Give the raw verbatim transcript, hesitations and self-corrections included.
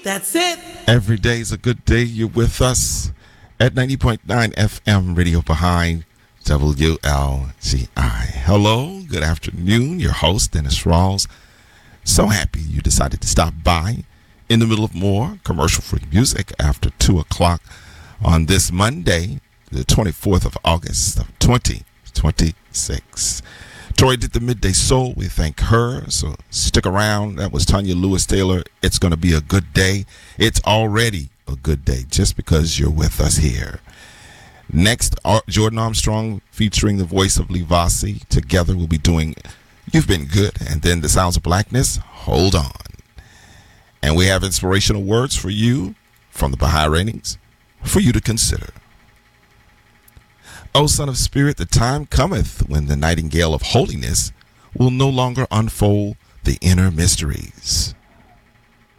That's it. Every day is a good day. You're with us at ninety point nine F M Radio Behind W L G I. Hello, good afternoon. Your host, Dennis Rawls. So happy you decided to stop by in the middle of more commercial-free music after two o'clock on this Monday, the twenty-fourth of August of twenty twenty-six. Tori did the Midday Soul. We thank her. So stick around. That was Tanya Lewis Taylor. It's going to be a good day. It's already a good day just because you're with us here. Next, Jordan Armstrong featuring the voice of Livasi. Together we'll be doing You've Been Good. And then The Sounds of Blackness, Hold On. And we have inspirational words for you from the Baha'i Ratings for you to consider. O Son of Spirit, the time cometh when the nightingale of holiness will no longer unfold the inner mysteries.